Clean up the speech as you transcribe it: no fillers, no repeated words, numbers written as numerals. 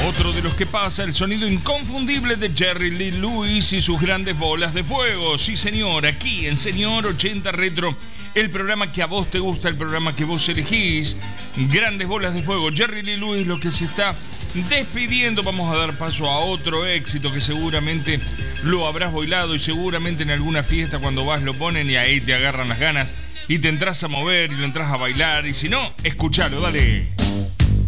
Otro de los que pasa, el sonido inconfundible de Jerry Lee Lewis y sus grandes bolas de fuego. Sí, señor, aquí en Señor 80 Retro, el programa que a vos te gusta, el programa que vos elegís. Grandes bolas de fuego. Jerry Lee Lewis, lo que se está despidiendo. Vamos a dar paso a otro éxito que seguramente lo habrás bailado y seguramente en alguna fiesta cuando vas lo ponen y ahí te agarran las ganas y te entras a mover y lo entras a bailar. Y si no, escuchalo, dale.